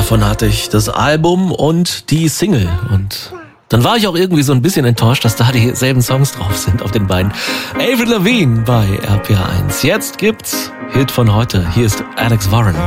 davon hatte ich das Album und die Single. Und dann war ich auch irgendwie so ein bisschen enttäuscht, dass da dieselben Songs drauf sind auf den beiden. Avril Lavigne bei RPR1. Jetzt gibt's Hit von heute. Hier ist Alex Warren.